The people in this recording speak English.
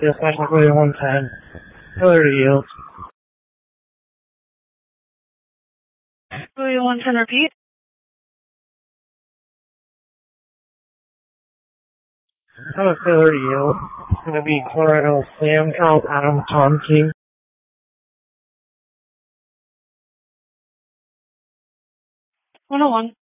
Yes, technically 110. Failure to yield. Louis 110, repeat. Have a failure to yield. It's going to be Colorado Sam, Al, Adam, Tom, King. 101.